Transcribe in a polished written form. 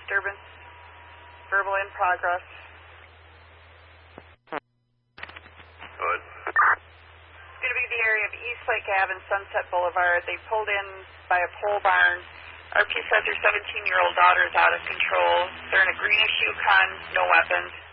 disturbance. Verbal in progress. Good. It's going to be the area of East Lake Ave and Sunset Boulevard. They pulled in by a pole barn. RP says their 17-year-old daughter is out of control. They're in a greenish Yukon, no weapons.